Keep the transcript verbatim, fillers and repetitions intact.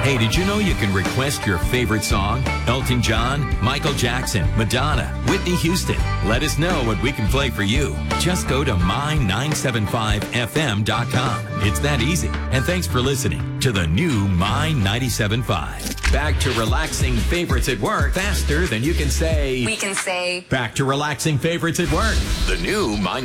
Hey, did you know you can request your favorite song? Elton John, Michael Jackson, Madonna, Whitney Houston. Let us know what we can play for you. Just go to my nine seven five f m dot com. It's that easy. And thanks for listening to the new My ninety-seven point five. Back to relaxing favorites at work faster than you can say. We can say. Back to relaxing favorites at work. The new My